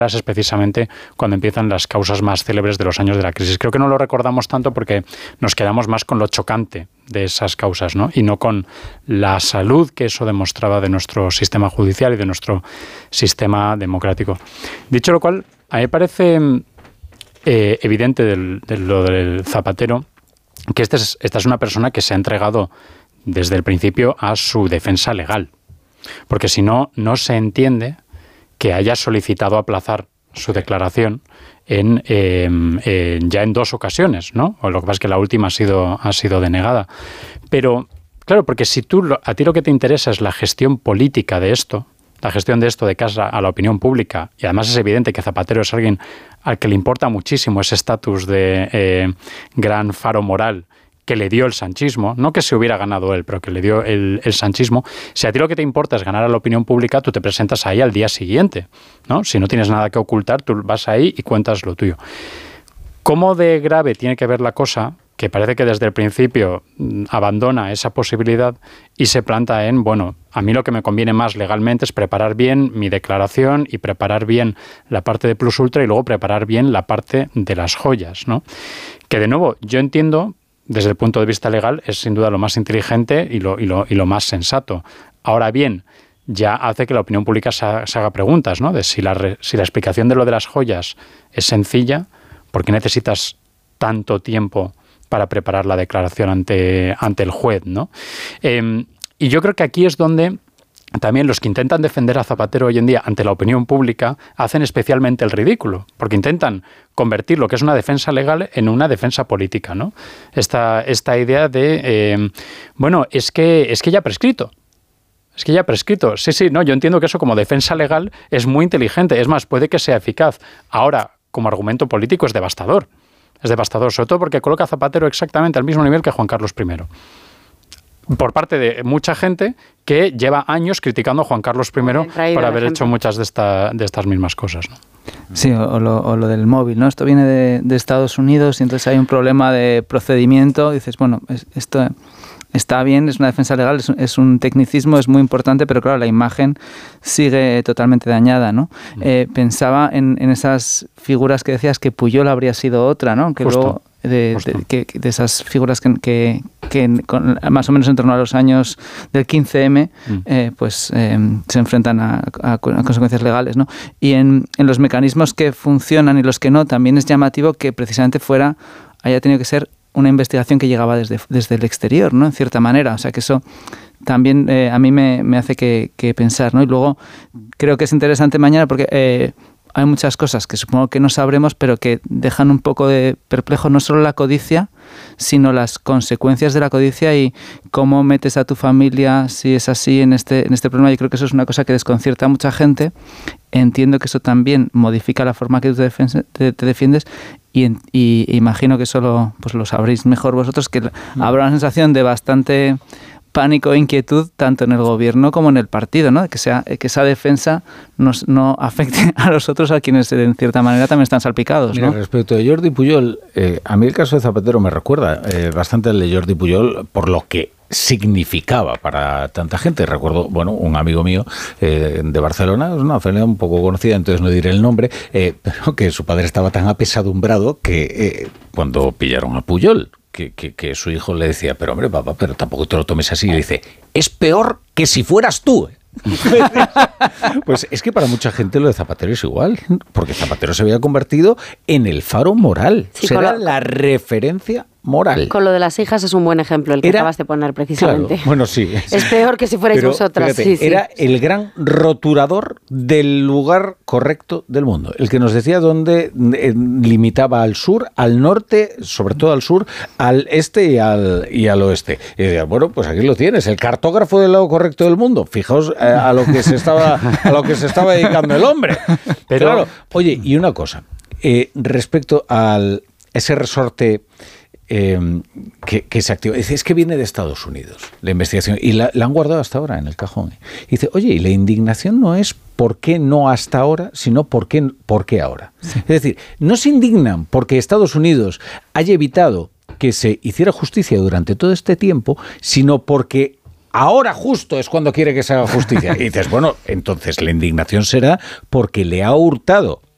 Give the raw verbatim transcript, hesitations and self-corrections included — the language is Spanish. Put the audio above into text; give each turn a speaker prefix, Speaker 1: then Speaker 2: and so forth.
Speaker 1: es precisamente cuando empiezan las causas más célebres de los años de la crisis. Creo que no lo recordamos tanto porque nos quedamos más con lo chocante de esas causas, ¿no? Y no con la salud que eso demostraba de nuestro sistema judicial y de nuestro sistema democrático. Dicho lo cual, a mí me parece eh, evidente del, de lo del Zapatero que este es, esta es una persona que se ha entregado desde el principio a su defensa legal, porque si no, no se entiende que haya solicitado aplazar su declaración en, eh, eh, ya en dos ocasiones, ¿no? O lo que pasa es que la última ha sido, ha sido denegada. Pero, claro, porque si tú, a ti lo que te interesa es la gestión política de esto, la gestión de esto de cara a la opinión pública, y además es evidente que Zapatero es alguien al que le importa muchísimo ese estatus de eh, gran faro moral que le dio el sanchismo, no que se hubiera ganado él, pero que le dio el, el sanchismo. Si a ti lo que te importa es ganar a la opinión pública, tú te presentas ahí al día siguiente, ¿no? Si no tienes nada que ocultar, tú vas ahí y cuentas lo tuyo. ¿Cómo de grave tiene que ver la cosa? Que parece que desde el principio abandona esa posibilidad y se planta en, bueno, a mí lo que me conviene más legalmente es preparar bien mi declaración y preparar bien la parte de plus ultra y luego preparar bien la parte de las joyas, ¿no? Que de nuevo, yo entiendo, desde el punto de vista legal, es sin duda lo más inteligente y lo, y lo, y lo más sensato. Ahora bien, ya hace que la opinión pública se, se haga preguntas, ¿no? De si la, re, si la explicación de lo de las joyas es sencilla, ¿por qué necesitas tanto tiempo para preparar la declaración ante, ante el juez, ¿no? Eh, y yo creo que aquí es donde también los que intentan defender a Zapatero hoy en día ante la opinión pública hacen especialmente el ridículo, porque intentan convertir lo que es una defensa legal en una defensa política, ¿no? Esta, esta idea de, eh, bueno, es que, es que ya ha prescrito. Es que ya ha prescrito. Sí, sí, no, yo entiendo que eso como defensa legal es muy inteligente. Es más, puede que sea eficaz. Ahora, como argumento político es devastador. Es devastador, sobre todo porque coloca a Zapatero exactamente al mismo nivel que Juan Carlos primero. Por parte de mucha gente que lleva años criticando a Juan Carlos primero por haber hecho muchas de, esta, de estas mismas cosas, ¿no?
Speaker 2: Sí, o lo, o lo del móvil, ¿no? Esto viene de, de Estados Unidos y entonces hay un problema de procedimiento. Y dices, bueno, esto está bien, es una defensa legal, es un, es un tecnicismo, es muy importante, pero claro, la imagen sigue totalmente dañada, ¿no? Mm. Eh, pensaba en, en esas figuras que decías que Pujol habría sido otra, ¿no? Que
Speaker 1: Justo.
Speaker 2: luego de, de, que, de esas figuras que, que, que con, más o menos en torno a los años del quince eme mm. eh, pues eh, se enfrentan a, a, a consecuencias legales, ¿no? Y en, en los mecanismos que funcionan y los que no, también es llamativo que precisamente fuera haya tenido que ser una investigación que llegaba desde, desde el exterior, ¿no? En cierta manera, o sea que eso también eh, a mí me, me hace que, que pensar, ¿no? Y luego creo que es interesante mañana porque eh, hay muchas cosas que supongo que no sabremos, pero que dejan un poco de perplejo no solo la codicia, sino las consecuencias de la codicia y cómo metes a tu familia, si es así, en este, en este problema. Yo creo que eso es una cosa que desconcierta a mucha gente. Entiendo que eso también modifica la forma que tú te, defen- te, te defiendes y, y imagino que eso lo, pues lo sabréis mejor vosotros, que mm. habrá una sensación de bastante pánico e inquietud tanto en el gobierno como en el partido, ¿no? Que, sea, que esa defensa nos, no afecte a los otros, a quienes en cierta manera también están salpicados, ¿no?
Speaker 3: Mira, respecto de Jordi Pujol, eh, a mí el caso de Zapatero me recuerda eh, bastante al de Jordi Pujol por lo que significaba para tanta gente. Recuerdo, bueno, un amigo mío eh, de Barcelona, es una familia un poco conocida, entonces no diré el nombre, eh, pero que su padre estaba tan apesadumbrado que eh, cuando pillaron a Pujol, Que, que, que su hijo le decía, pero hombre, papá, pero tampoco te lo tomes así. Y le dice, es peor que si fueras tú. Pues es que para mucha gente lo de Zapatero es igual, porque Zapatero se había convertido en el faro moral. Sí, será lo, la referencia moral.
Speaker 4: Con lo de las hijas es un buen ejemplo el que era, acabas de poner precisamente.
Speaker 3: Claro, bueno, sí.
Speaker 4: Es peor que si fuerais
Speaker 3: pero,
Speaker 4: vosotras.
Speaker 3: Fíjate,
Speaker 4: sí,
Speaker 3: era
Speaker 4: sí.
Speaker 3: el gran roturador del lugar correcto del mundo. El que nos decía dónde eh, limitaba al sur, al norte, sobre todo al sur, al este y al, y al oeste. Y decía, bueno, pues aquí lo tienes, el cartógrafo del lado correcto del mundo. Fijaos eh, a lo que se estaba a lo que se estaba dedicando el hombre. Pero claro, oye, y una cosa, eh, respecto al ese resorte Eh, que, que se activa. Dice, es que viene de Estados Unidos la investigación y la, la han guardado hasta ahora en el cajón. Y dice, oye, y la indignación no es por qué no hasta ahora, sino por qué, por qué ahora. Sí. Es decir, no se indignan porque Estados Unidos haya evitado que se hiciera justicia durante todo este tiempo, sino porque ahora justo es cuando quiere que se haga justicia. Y dices, bueno, entonces la indignación será porque le ha hurtado